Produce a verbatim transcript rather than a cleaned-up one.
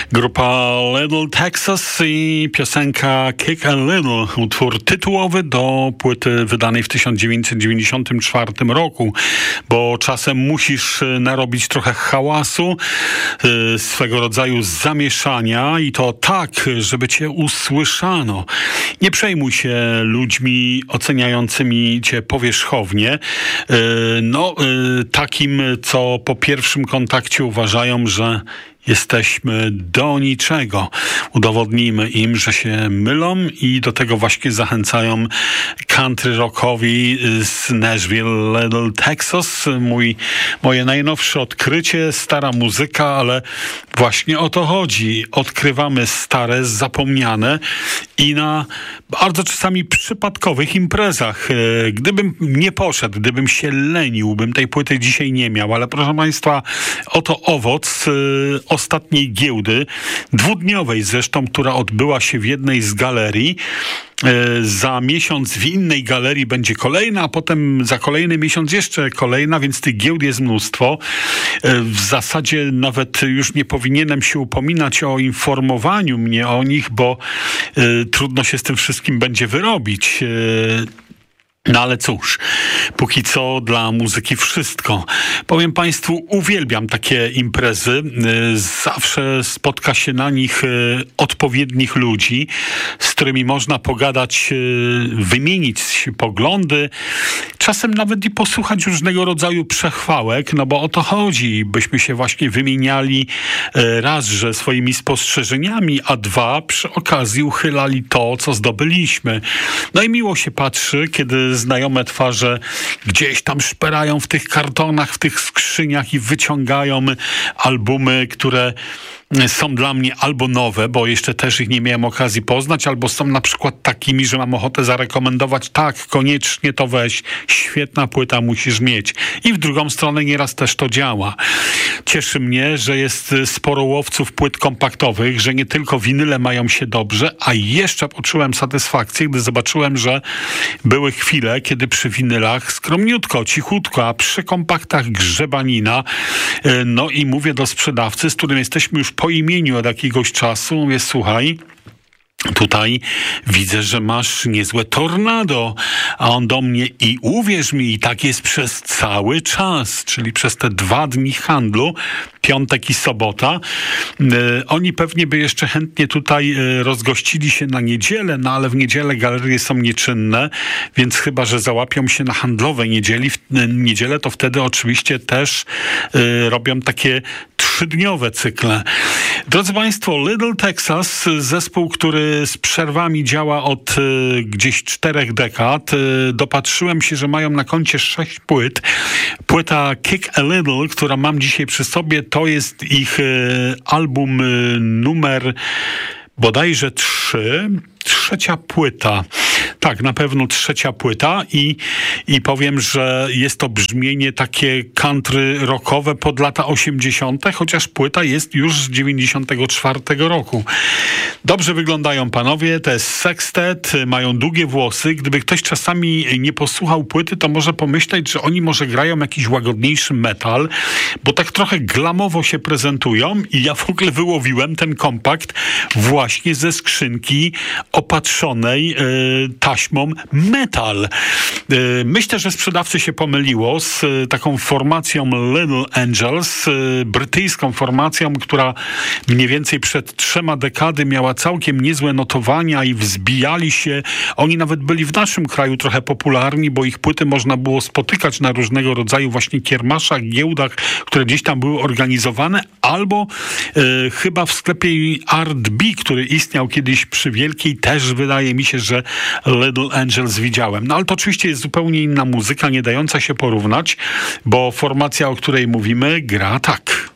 Grupa Little Texas i piosenka Kick a Little, utwór tytułowy do płyty wydanej w tysiąc dziewięćset dziewięćdziesiątym czwartym roku, bo czasem musisz narobić trochę hałasu, yy, swego rodzaju zamieszania i to tak, żeby cię usłyszano. Nie przejmuj się ludźmi oceniającymi cię powierzchownie, yy, no yy, takim, co po pierwszym kontakcie uważają, że jesteśmy do niczego. Udowodnijmy im, że się mylą i do tego właśnie zachęcają country rockowi z Nashville, Little Texas. Mój, moje najnowsze odkrycie, stara muzyka, ale właśnie o to chodzi. Odkrywamy stare, zapomniane i na bardzo czasami przypadkowych imprezach. Gdybym nie poszedł, gdybym się lenił, bym tej płyty dzisiaj nie miał, ale proszę Państwa, oto owoc ostatniej giełdy, dwudniowej zresztą, która odbyła się w jednej z galerii. Za miesiąc w innej galerii będzie kolejna, a potem za kolejny miesiąc jeszcze kolejna, więc tych giełd jest mnóstwo. W zasadzie nawet już nie powinienem się upominać o informowaniu mnie o nich, bo y, trudno się z tym wszystkim będzie wyrobić. Y, No ale cóż, póki co dla muzyki wszystko. Powiem Państwu, uwielbiam takie imprezy. Zawsze spotka się na nich odpowiednich ludzi, z którymi można pogadać, wymienić poglądy, czasem nawet i posłuchać różnego rodzaju przechwałek, no bo o to chodzi, byśmy się właśnie wymieniali raz, że swoimi spostrzeżeniami, a dwa, przy okazji uchylali to, co zdobyliśmy. No i miło się patrzy, kiedy znajome twarze gdzieś tam szperają w tych kartonach, w tych skrzyniach i wyciągają albumy, które są dla mnie albo nowe, bo jeszcze też ich nie miałem okazji poznać, albo są na przykład takimi, że mam ochotę zarekomendować, tak, koniecznie to weź, świetna płyta, musisz mieć. I w drugą stronę nieraz też to działa. Cieszy mnie, że jest sporo łowców płyt kompaktowych, że nie tylko winyle mają się dobrze, a jeszcze poczułem satysfakcję, gdy zobaczyłem, że były chwile, kiedy przy winylach skromniutko, cichutko, a przy kompaktach grzebanina. No i mówię do sprzedawcy, z którym jesteśmy już po imieniu od jakiegoś czasu, mówię, słuchaj, tutaj widzę, że masz niezłe tornado, a on do mnie i uwierz mi, i tak jest przez cały czas, czyli przez te dwa dni handlu, piątek i sobota. E, oni pewnie by jeszcze chętnie tutaj e, rozgościli się na niedzielę, no ale w niedzielę galerie są nieczynne, więc chyba, że załapią się na handlowe niedzieli, w e, niedzielę, to wtedy oczywiście też e, robią takie trzydniowe cykle. Drodzy Państwo, Little Texas, zespół, który z przerwami działa od y, gdzieś czterech dekad. Y, dopatrzyłem się, że mają na koncie sześć płyt. Płyta Kick a Little, która mam dzisiaj przy sobie, to jest ich y, album y, numer bodajże trzy. Trzecia płyta. Tak, na pewno trzecia płyta i, i powiem, że jest to brzmienie takie country rockowe pod lata osiemdziesiąte, chociaż płyta jest już z dziewięćdziesiątego czwartego roku. Dobrze wyglądają panowie, to jest sextet, mają długie włosy. Gdyby ktoś czasami nie posłuchał płyty, to może pomyśleć, że oni może grają jakiś łagodniejszy metal, bo tak trochę glamowo się prezentują i ja w ogóle wyłowiłem ten kompakt właśnie ze skrzynki opatrzonej y, taśmą metal. Y, myślę, że sprzedawcy się pomyliło z y, taką formacją Little Angels, y, brytyjską formacją, która mniej więcej przed trzema dekady miała całkiem niezłe notowania i wzbijali się. Oni nawet byli w naszym kraju trochę popularni, bo ich płyty można było spotykać na różnego rodzaju właśnie kiermaszach, giełdach, które gdzieś tam były organizowane, albo y, chyba w sklepie Art Bee, który istniał kiedyś przy Wielkiej, też wydaje mi się, że Little Angels widziałem. No ale to oczywiście jest zupełnie inna muzyka, nie dająca się porównać, bo formacja, o której mówimy, gra tak.